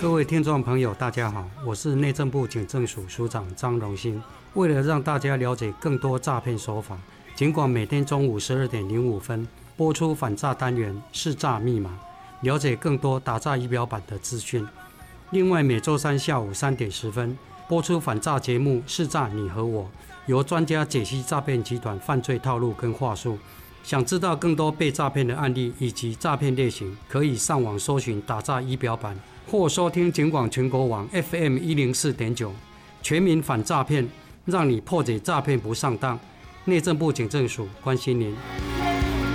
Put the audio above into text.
各位听众朋友大家好，我是内政部警政署署长张荣兴。为了让大家了解更多诈骗手法，警广每天中午12点05分播出反诈单元识诈密码，了解更多打诈仪表板的资讯。另外每周三下午3点10分播出反诈节目识诈你和我，由专家解析诈骗集团犯罪套路跟话术。想知道更多被诈骗的案例以及诈骗类型，可以上网搜寻打诈仪表板，或收听警广全国网 FM 104.9，全民反诈骗，让你破解诈骗不上当。内政部警政署关心您。